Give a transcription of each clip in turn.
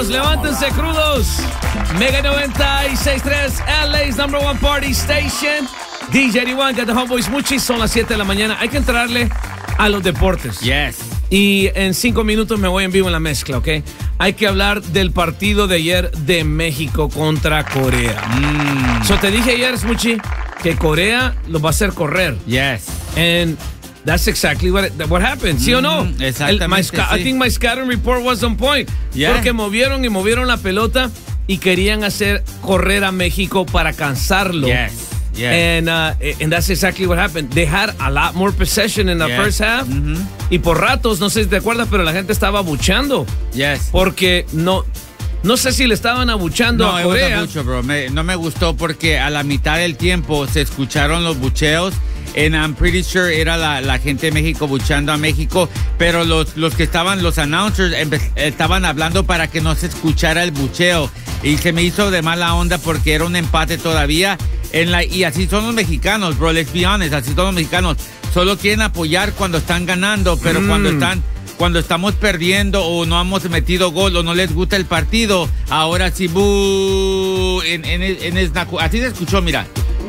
crudos, levántense crudos. Mega 96.3, LA's #1 party station. DJ 81, got the homeboys Muchis, son las 7 de la mañana. Hay que entrarle a los deportes. Yes. Y en 5 minutos me voy en vivo en la mezcla, ¿ok? Hay que hablar del partido de ayer de México contra Corea. So te dije ayer, Smuchi, que Corea los va a hacer correr. Yes. And that's exactly what happened, ¿sí o no? Exactamente, I think my scouting report was on point. Yeah. Porque movieron la pelota y querían hacer correr a México para cansarlo. Yes. And that's exactly what happened. They had a lot more possession in the first half. Y por ratos, no sé si te acuerdas, pero la gente estaba abuchando. Yes. Porque no sé si le estaban abuchando a Corea. Mucho, bro. No me gustó porque a la mitad del tiempo se escucharon los bucheos. And I'm pretty sure era la gente de México buchando a México, pero los que estaban, los announcers, estaban hablando para que no se escuchara el bucheo. Y se me hizo de mala onda porque era un empate todavía. Y así son los mexicanos, bro, let's be honest, así son los mexicanos. Solo quieren apoyar cuando están ganando, pero cuando estamos perdiendo o no hemos metido gol o no les gusta el partido, ahora sí, boo, así se escuchó, mira.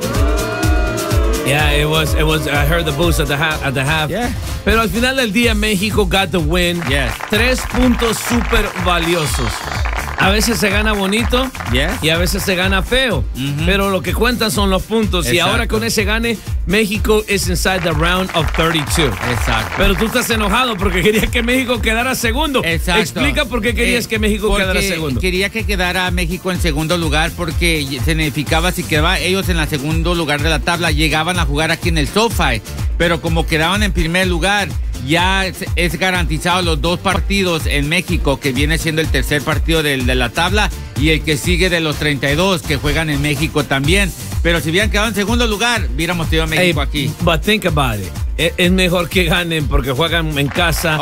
Yeah, it was. I heard the boost at the half. Yeah. Pero al final del día, México got the win. Yes. 3 puntos súper valiosos. A veces se gana bonito y a veces se gana feo. Pero lo que cuentan son los puntos. Exacto. Y ahora con ese gane, México is inside the round of 32. Exacto. Pero tú estás enojado porque querías que México quedara segundo. Exacto. Explica por qué querías que México quedara segundo. Quería que quedara México en segundo lugar porque significaba si quedaban ellos en el segundo lugar de la tabla, llegaban a jugar aquí en el SoFi. Pero como quedaban en primer lugar, ya es garantizado los 2 partidos en México, que viene siendo el tercer partido de la tabla, y el que sigue de los 32 que juegan en México también. Pero si hubieran quedado en segundo lugar, hubiéramos tenido a México aquí. But think about it. Es mejor que ganen porque juegan en casa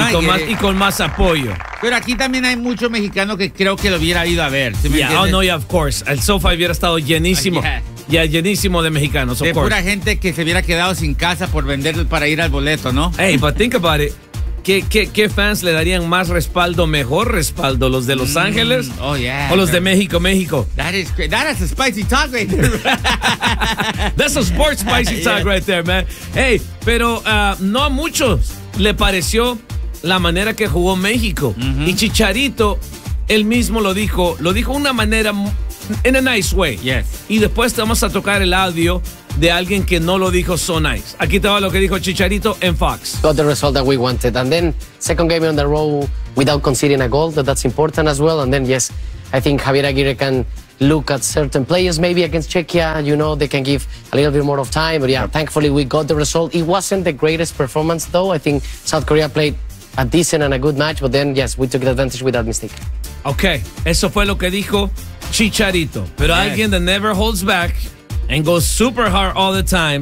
y con más apoyo. Pero aquí también hay muchos mexicanos que creo que lo hubiera ido a ver. ¿Sí me entiendes? Of course. El SoFi hubiera estado llenísimo. Ya llenísimo de mexicanos, of de course. Pura gente que se hubiera quedado sin casa por vender para ir al boleto, ¿no? Hey, but think about it. ¿Qué fans le darían más respaldo, mejor respaldo? ¿Los de Los Ángeles? Oh, yeah. ¿O los de México? That is a spicy talk right there. That's a sports spicy talk right there, man. Hey, pero no a muchos le pareció la manera que jugó México. Y Chicharito, él mismo lo dijo de una manera in a nice way. Yes. Y después te vamos a tocar el audio de alguien que no lo dijo so nice. Aquí te va lo que dijo Chicharito en Fox. Got the result that we wanted, and then second game on the row without conceding a goal, that's important as well. And then yes, I think Javier Aguirre can look at certain players maybe against Czechia, they can give a little bit more of time, but thankfully we got the result. It wasn't the greatest performance though. I think South Korea played a decent and a good match, but then yes, we took the advantage with that mistake. Okay, eso fue lo que dijo Chicharito. Pero alguien that never holds back and goes super hard all the time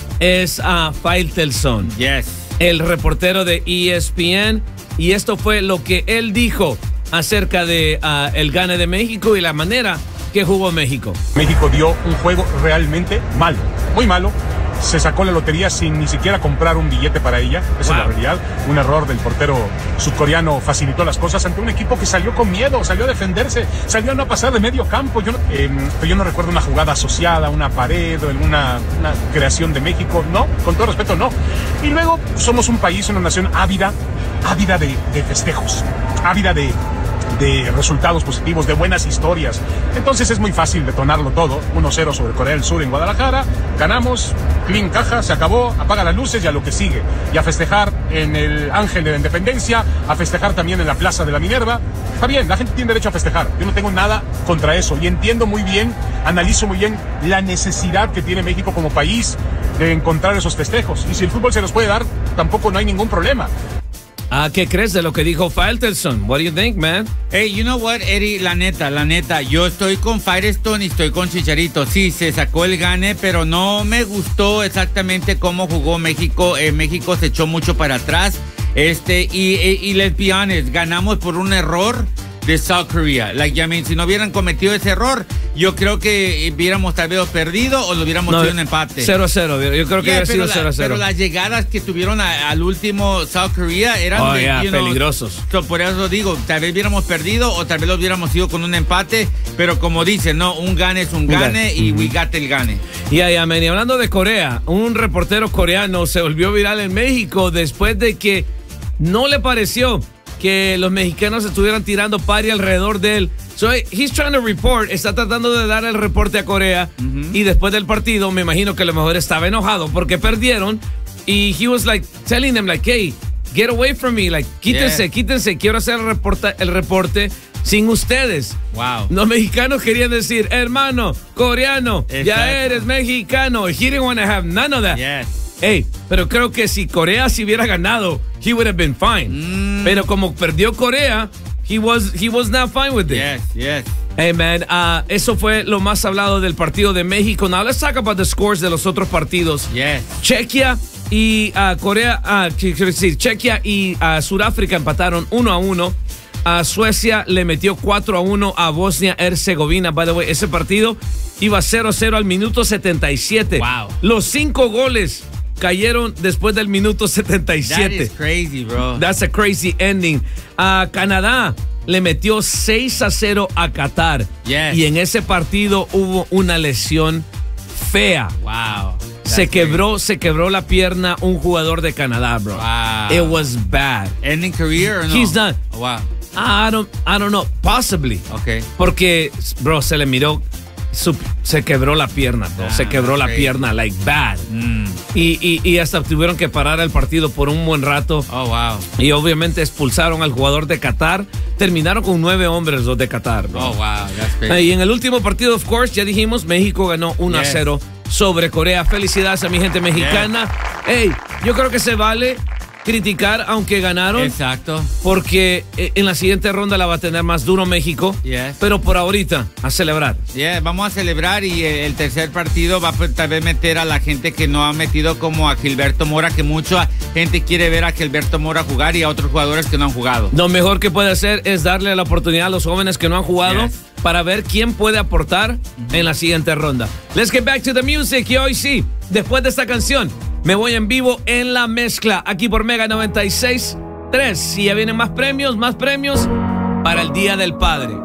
es Faitelson. Yes. El reportero de ESPN. Y esto fue lo que él dijo acerca de el gane de México y la manera que jugó México. México dio un juego realmente malo, muy malo. Se sacó la lotería sin ni siquiera comprar un billete para ella. Esa es la realidad. Un error del portero sudcoreano facilitó las cosas ante un equipo que salió con miedo, salió a defenderse, salió a no pasar de medio campo. Yo no recuerdo una jugada asociada, una pared o una creación de México. No, con todo respeto, no. Y luego somos un país, una nación ávida de festejos, ávida de resultados positivos, de buenas historias. Entonces es muy fácil detonarlo todo. 1-0 sobre Corea del Sur en Guadalajara, ganamos, clean caja, se acabó, apaga las luces y a lo que sigue. Y a festejar en el Ángel de la Independencia, a festejar también en la Plaza de la Minerva. Está bien, la gente tiene derecho a festejar. Yo no tengo nada contra eso y entiendo muy bien, analizo muy bien la necesidad que tiene México como país de encontrar esos festejos. Y si el fútbol se los puede dar, tampoco no hay ningún problema. ¿Qué crees de lo que dijo Faitelson? What do you think, man? Hey, you know what, Eddie, la neta, yo estoy con Firestone y estoy con Chicharito. Sí, se sacó el gane, pero no me gustó exactamente cómo jugó México. México se echó mucho para atrás. Y let's be honest, ganamos por un error de South Korea. Like, I mean, si no hubieran cometido ese error, yo creo que hubiéramos tal vez perdido o lo hubiéramos sido un empate. 0-0, yo creo que hubiera sido 0-0. Pero las llegadas que tuvieron al último South Korea eran peligrosos. Por eso digo, tal vez hubiéramos perdido o tal vez lo hubiéramos ido con un empate, pero como dicen, no, un gane es un gane y we got el gane. Y hablando de Corea, un reportero coreano se volvió viral en México después de que no le pareció que los mexicanos estuvieran tirando party alrededor de él. So he's trying to report, está tratando de dar el reporte a Corea y después del partido me imagino que a lo mejor estaba enojado porque perdieron y he was like telling them like, hey, get away from me, like quítense, quiero hacer el reporte sin ustedes. Wow. Los mexicanos querían decir, hermano, coreano, ya eres mexicano. He didn't want to have none of that. Yes. Hey, pero creo que si Corea se hubiera ganado, he would have been fine. Pero como perdió Corea, he was not fine with it. Yes. Hey, man, eso fue lo más hablado del partido de México. Now, let's talk about the scores de los otros partidos. Yes. Chequia y Chequia y Sudáfrica empataron 1-1. Suecia le metió 4-1 a Bosnia-Herzegovina. By the way, ese partido iba 0-0 al minuto 77. Wow. Los 5 goles cayeron después del minuto 77. That is crazy, bro. That's a crazy ending. Canadá le metió 6-0 a Qatar. Yes. Y en ese partido hubo una lesión fea. Wow. Se quebró la pierna un jugador de Canadá, bro. Wow. It was bad. Ending career or no? He's done. Oh, wow. I don't know. Possibly. Okay. Porque, bro, se le miró, se quebró la pierna, bro. Se quebró la pierna, like bad. Y hasta tuvieron que parar el partido por un buen rato. Oh, wow. Y obviamente expulsaron al jugador de Qatar. Terminaron con 9 hombres los de Qatar, bro. Oh, wow. That's crazy. Y en el último partido, of course, ya dijimos, México ganó 1-0 sobre Corea. Felicidades a mi gente mexicana. Hey, yo creo que se vale criticar aunque ganaron. Exacto. Porque en la siguiente ronda la va a tener más duro México. Yes. Pero por ahorita, a celebrar. Vamos a celebrar y el tercer partido va a tal vez meter a la gente que no ha metido, como a Gilberto Mora, que mucha gente quiere ver a Gilberto Mora jugar, y a otros jugadores que no han jugado. Lo mejor que puede hacer es darle la oportunidad a los jóvenes que no han jugado para ver quién puede aportar en la siguiente ronda. Let's get back to the music. Y hoy sí, después de esta canción, me voy en vivo en la mezcla, aquí por Mega 96.3. Y ya vienen más premios para el Día del Padre.